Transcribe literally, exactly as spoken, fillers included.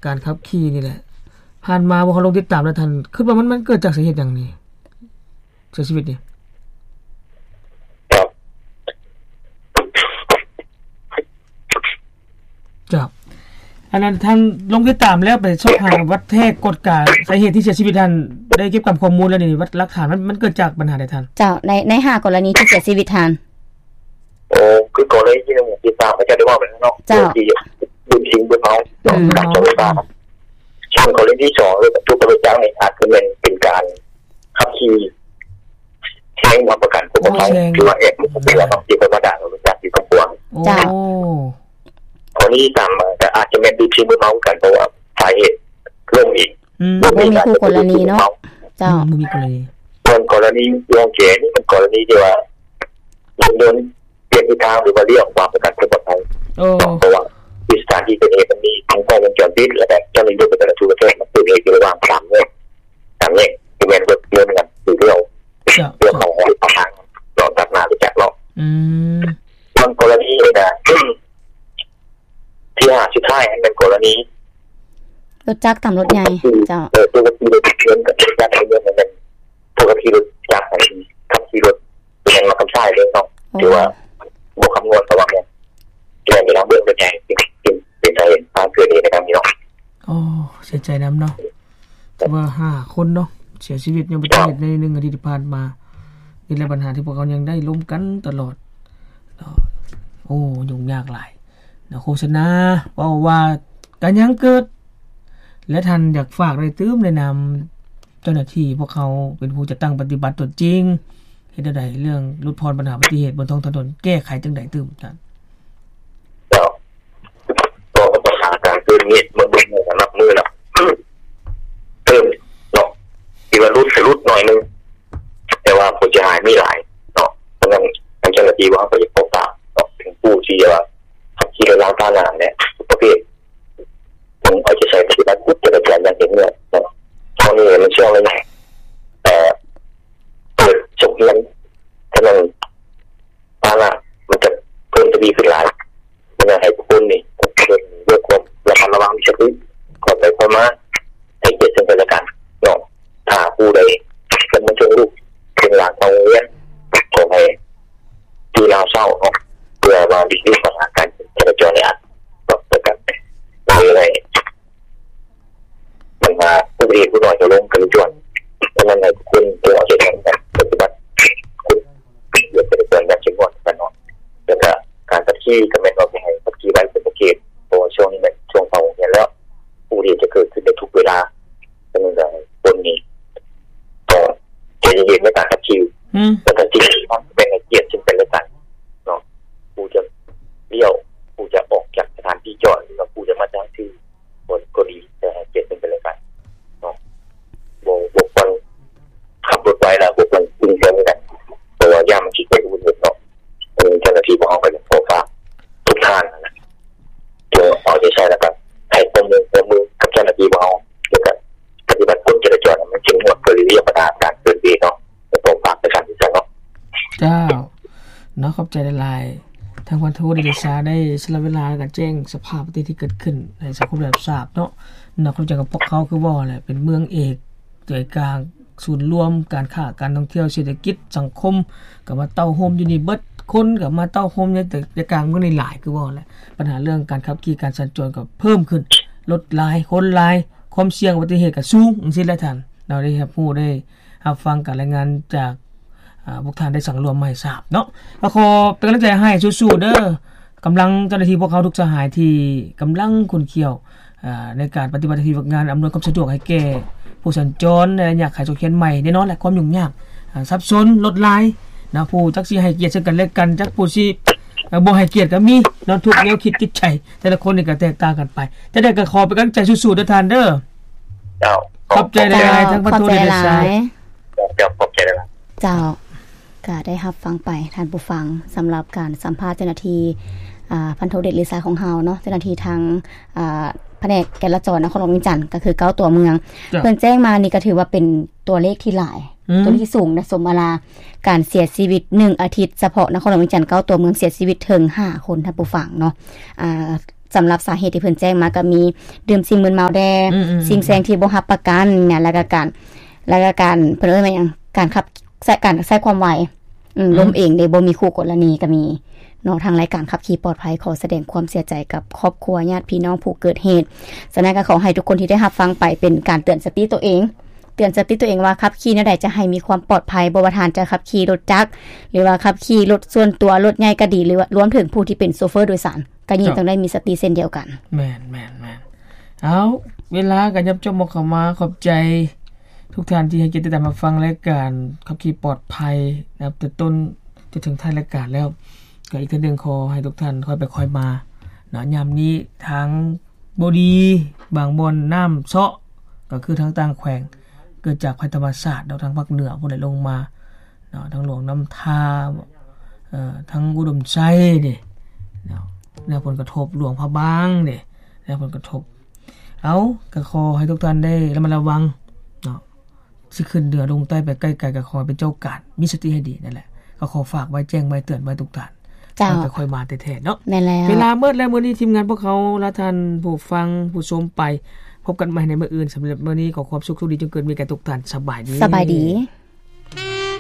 การขับขี่นี่แหละผ่านมาบ่เขาลงติดตามแล้วท่านคิดว่ามันมันเกิดจากสาเหตุหยังนี่เสียชีวิตนี่ครับอันนั้นท่านลงติดตามแล้วไปสอบหาวัดแท้กฎการสาเหตุที่เสียชีวิตท่านได้เก็บข้อมูลแล้วนี่วัดหลักฐานมันมันเกิดจากปัญหาใดท่านเจ้าในในห้ากรณีที่เสียชีวิตท่านโอ้คือกรณีที่ผมติดตามไปจะได้ว่าเป็นเนาะที่บุญชิงบุญเมาการใช้ไฟฟ้าช่วงกรณีที่สองคือทุกประจักษ์ในอาจจะเป็นเป็นการขับขี่ใช้มาประกันผู้ปกครองคือว่าเอกเป็นเราต้องที่ประดาเรารู้จักที่ต้องควรเจ้าคนนี้ตามมาแต่อาจจะไม่ดีชิงบุญเมากันเพราะว่าสาเหตุเรื่องอีกบ่มีคู่กรณีเนาะเจ้าบ่มีกรณีส่วนกรณีโรงเกณฑ์นี่เป็นกรณีที่ว่าโดนเปลี่ยนทิศทางหรือว่าเรียกว่าประกันผู้ปกครองเพราะว่าสถานที่เกิดเหตุมันมีทั้งกล้องวงจรปิดและแบบเจ้าหน้าที่ตำรวจทั่วประเทศมันเกิดเหตุระหว่างสามเนี่ยสามเนี่ยที่เป็นเรื่องกันคือเรื่องเรื่องของทางหลอกตัดมาหรือจักหลอกบางกรณีเลยนะที่ห้าสุดท้ายเป็นกรณีรถจักรตามรถใหญ่เจ้าเออตัวขี่รถเชื่อมกับจักรเนี่ยมันเป็นตัวขี่รถจักรขับขี่รถเป็นมาคำใช้เลยเนาะที่ว่าบวกคำนวณระหว่างเนี่ยที่เป็นเรื่องรถใหญ่เป็นสาเหตุการเกิดเหตุในครั้งนี้เนาะอ๋อเสียใจนำเนาะแต่ว่าห้าคนเนาะเสียชีวิตในประเทศในหนึ่งอาทิตย์ที่ผ่านมานี่แหละปัญหาที่พวกเขายังได้ล้มกันตลอดโอ้ยุ่งยากหลายนะโฆษณาว่าว่าการยังเกิดและท่านอยากฝากอะไรตื้มแนะนำเจ้าหน้าที่พวกเขาเป็นผู้จัดตั้งปฏิบัติตัวจริงเฮ็ดได้เรื่องลดพรปัญหาอุบัติเหตุบนท้องถนนแก้ไขจังได๋ตื้มท่านการเกิดเหตุมันเป็นสำหรับมือแล้วเติมเนาะที่ว่ารุดรุดหน่อยนึงแต่ว่าผู้เสียหายมีหลายเนาะเพราะงั้นทางเจ้าหน้าที่ว่าเขาจะปกป้องเนาะถึงผู้ที่ว่าขับขี่รถล้างตาหน้าเนี่ยประเภทมันอาจจะใช้ปฏิบัติกุศลจราจรอย่างเห็นเนี่ยเนาะตอนนี้มันเชื่อเลยนะแต่เปิดจบเรื่องถนนตาหน้ามันจะเพิ่มจะดีขึ้นหลายมันจะให้ทุกคนนี่ด้วยความระมัดระวังมีสติก่อนไปเข้ามาให้เกียรติซึ่งกันและกันเนาะถ้าผู้ใดเป็นมันชงลูกเป็นหลักเอาเงี้ยขอให้ที่เราเศร้าเนาะเพื่อมาดิจิทัลสถานการณ์จราจรเนี่ยก็เกิดกันอะไรมันมาผู้บริหารผู้น้อยจะลงกันจวนเพราะนั้นในคุณตัวจะทำกันปฏิบัติคุณเดี๋ยวจะเกิดแบบจริงก่อนกันเนาะแล้วก็การขับขี่ก็ไม่ต้องไปให้ขับขี่ไว้เป็นประเภทเพราะว่าช่วงนี้มันช่วงเผาเนี่ยแล้วอุบัติเหตุจะเกิดขึ้นในทุกเวลาเพราะฉะนั้นบนนี้ก็ใจเย็นๆในการขับขี่แล้วก็ที่ต้องเป็นให้เกียรติซึ่งกันและกันเนาะผู้จะเลี้ยวผู้จะออกจากสถานที่จอดหรือว่าผู้จะมาจากที่บนก็ดีแต่ให้เกียรติซึ่งกันและกันเนาะโบกบคนขับรถไว้แล้วบกคนวิ่งเร็วกันเพราะว่าย่ามันคิดไปอุบัติเหตุเนาะเจ้าหน้าที่บอกไปเลยขอฝากทุกท่านนะตัวเอาใจใช้แล้วกันให้ความมือความมือกับเจ้าหน้าที่บอกแล้วกันปฏิบัติกฎจราจรมันเข้มงวดเพื่อเรียกประดาการเกิดเหตุเนาะขอฝากประชาชนเนาะเจ้าเนาะขอบใจหลายๆทางพันโทเดชาได้สละเวลาในการแจ้งสภาพปฏิที่เกิดขึ้นในสังคมรับทราบเนาะเนาะเข้าใจกับพวกเขาคือว่าแหละเป็นเมืองเอกใจกลางศูนย์รวมการค้าการท่องเที่ยวเศรษฐกิจสังคมก็มาเต้าโฮมอยู่นี่เบิดคนก็มาเต้าโฮมในแต่กลางเมืองนี่หลายคือว่าแหละปัญหาเรื่องการขับขี่การสัญจรก็เพิ่มขึ้นรถหลายคนหลายความเสี่ยงอุบัติเหตุก็สูงจังซี่แหละท่านเราได้รับผู้ได้รับฟังการรายงานจากอ่าพวกท่านได้สั่งรวมมาให้ทราบเนาะก็ขอเป็นกำลังใจให้สู้ๆเด้อกำลังเจ้าหน้าที่พวกเขาทุกสหายที่กำลังขุนเคี่ยวอ่าในการปฏิบัติหน้าที่งานอำนวยความสะดวกให้แก่ผู้สัญจรในระยะขายโซเชียลใหม่แน่นอนแหละความยุ่งยากซับซ้อนลดลายนะผู้จักสิให้เกียรติซึ่งกันและกันจักผู้สิบ่ให้เกียรติก็มีเนาะทุกแนวคิดจิตใจแต่ละคนนี่ก็แตกต่างกันไปจะได้ก็ขอเป็นกำลังใจสู้ๆเด้อท่านเด้อเจ้าขอบใจหลายๆทั้งพันโทเดชาเจ้าขอบใจหลายๆเจ้าก็ได้รับฟังไปท่านผู้ฟังสำหรับการสัมภาษณ์เจ้าหน้าที่อ่าพันโทเดชาของเฮาเนาะเจ้าหน้าที่ทางอ่าแผนกจราจรนครหลวงวิจันทร์ก็คือเก้าตัวเมืองเพิ่นแจ้งมานี่ก็ถือว่าเป็นตัวเลขที่หลายตัวที่สูงนะสมมาลาการเสียชีวิตหนึ่งอาทิตย์เฉพาะนครหลวงวิจันทร์เก้าตัวเมืองเสียชีวิตถึงห้าคนท่านผู้ฟังเนาะอ่าสำหรับสาเหตุที่เพิ่นแจ้งมาก็มีดื่มสิ่งมึนเมาแดสิ่งแสงที่บ่รับประกันเนี่ยแล้วก็การแล้วก็การเพิ่นเอ้ยว่าหยังการขับใช้การใช้ความไวอืมล้มเองได้บ่มีคู่กรณีก็มีเนาะทางรายการขับขี่ปลอดภัยขอแสดงความเสียใจกับครอบครัวญาติพี่น้องผู้เกิดเหตุฉะนั้นก็ขอให้ทุกคนที่ได้รับฟังไปเป็นการเตือนสติตัวเองเตือนสติตัวเองว่าขับขี่แนวใดจะให้มีความปลอดภัยบ่ว่าทานจะขับขี่รถจักรหรือว่าขับขี่รถส่วนตัวรถใหญ่ก็ดีหรือว่ารวมถึงผู้ที่เป็นโชเฟอร์โดยสารก็ยิ่งต้องได้มีสติเช่นเดียวกันแม่นๆๆเอาเวลาก็ยับจบเข้ามาขอบใจทุกท่านที่ให้เกียรติติดตามมาฟังรายการขับขี่ปลอดภัยนะครับแต่ต้นจนถึงท้ายรายการแล้วก็อีกเทื่อนึงขอให้ทุกท่านค่อยไปค่อยมาเนาะยามนี้ทางบ่ดีบางบ่อนน้ำเซาะก็คือทางต่างแขวงเกิดจากภัยธรรมชาติทางภาคเหนือพุ่นได้ลงมาเนาะทางหลวงน้ำทาเอ่อทางอุดมไซนี่เนาะได้ผลกระทบหลวงพระบางนี่ได้ผลกระทบเอาก็ขอให้ทุกท่านได้ระมัดระวังเนาะสิขึ้นเหนือลงใต้ไปใกล้ๆก็ขอเป็นเจ้าการมีสติให้ดีนั่นแหละก็ขอฝากไว้แจ้งไว้เตือนไว้ทุกท่านจ้าก็ค่อยมาแท้ๆเนาะแม่นแล้วเวลาเมิดแล้วมื้อนี้ทีมงานพวกเขาและท่านผู้ฟังผู้ชมไปพบกันใหม่ในมื้ออื่นสำหรับมื้อนี้ขอความสุขทุกดีจงเกิดมีแก่ทุกท่านสบายดีสบายดี